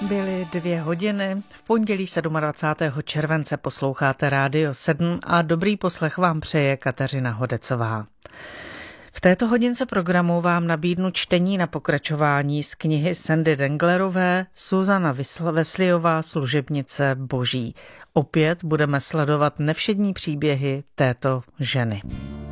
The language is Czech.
Byly 2 hodiny. V pondělí 27. července posloucháte Rádio 7 a dobrý poslech vám přeje Kateřina Hodecová. V této hodince programu vám nabídnu čtení na pokračování z knihy Sandy Denglerové Susana Wesleyová, služebnice Boží. Opět budeme sledovat nevšední příběhy této ženy.